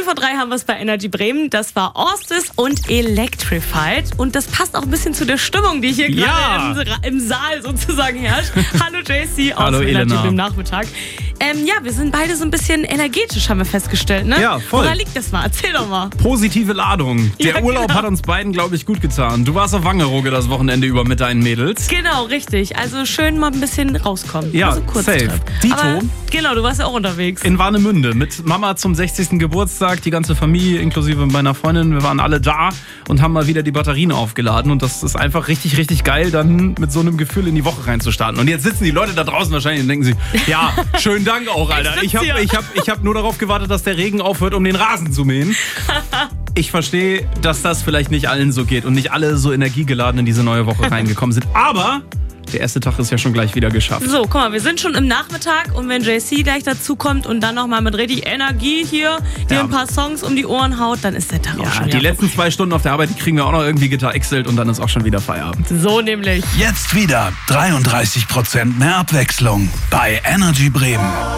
vor 3 haben wir es bei Energy Bremen. Das war Orsted und Electrified. Und das passt auch ein bisschen zu der Stimmung, die hier gerade im Saal sozusagen herrscht. Hallo JC aus Hallo Energy Elena. Bremen Nachmittag. Wir sind beide so ein bisschen energetisch, haben wir festgestellt, ne? Ja, voll. Woran liegt das mal? Erzähl doch mal. Positive Ladung. Der Urlaub hat uns beiden, glaube ich, gut getan. Du warst auf Wangerooge das Wochenende über mit deinen Mädels. Genau, richtig. Also schön mal ein bisschen rauskommen. Ja, also safe. Dito. Aber, genau, du warst ja auch unterwegs. In Warnemünde mit Mama zum 60. Geburtstag, die ganze Familie inklusive meiner Freundin. Wir waren alle da und haben mal wieder die Batterien aufgeladen. Und das ist einfach richtig, richtig geil, dann mit so einem Gefühl in die Woche reinzustarten. Und jetzt sitzen die Leute da draußen wahrscheinlich und denken sich, ja, schönen Dank auch, Alter. Ich hab nur darauf gewartet, dass der Regen aufhört, um den Rasen zu mähen. Ich verstehe, dass das vielleicht nicht allen so geht und nicht alle so energiegeladen in diese neue Woche reingekommen sind. Aber der erste Tag ist ja schon gleich wieder geschafft. So, guck mal, wir sind schon im Nachmittag und wenn JC gleich dazu kommt und dann nochmal mit richtig Energie hier dir ein paar Songs um die Ohren haut, dann ist der Tag auch schon wieder die letzten 2 Stunden auf der Arbeit, die kriegen wir auch noch irgendwie getaxelt und dann ist auch schon wieder Feierabend. So nämlich. Jetzt wieder 33% mehr Abwechslung bei Energy Bremen.